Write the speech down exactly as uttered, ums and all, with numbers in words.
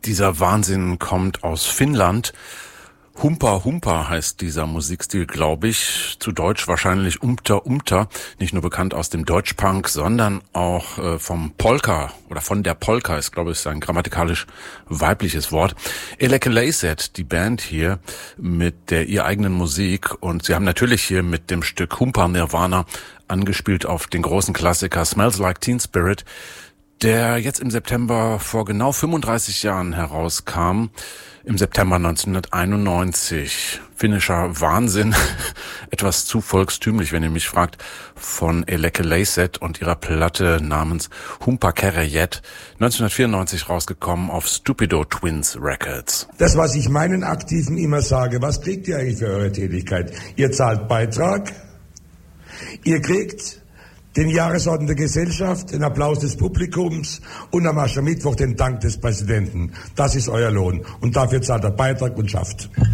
Dieser Wahnsinn kommt aus Finnland. Humpa Humpa heißt dieser Musikstil, glaube ich. Zu Deutsch wahrscheinlich Umter Umter. Nicht nur bekannt aus dem Deutschpunk, sondern auch äh, vom Polka oder von der Polka. Ich glaube, es ist ein grammatikalisch weibliches Wort. Elekeleyset, die Band hier mit der ihr eigenen Musik. Und sie haben natürlich hier mit dem Stück Humpa Nirvana angespielt auf den großen Klassiker Smells Like Teen Spirit, der jetzt im September vor genau fünfunddreißig Jahren herauskam. Im September neunzehnhunderteinundneunzig. Finnischer Wahnsinn. Etwas zu volkstümlich, wenn ihr mich fragt, von Elekeleyset und ihrer Platte namens Humpa Käräjät, neunzehnhundertvierundneunzig rausgekommen auf Stupido Twins Records. Das, was ich meinen Aktiven immer sage, was kriegt ihr eigentlich für eure Tätigkeit? Ihr zahlt Beitrag, ihr kriegt den Jahresorden der Gesellschaft, den Applaus des Publikums und am Aschermittwoch den Dank des Präsidenten. Das ist euer Lohn. Und dafür zahlt er Beitrag und schafft.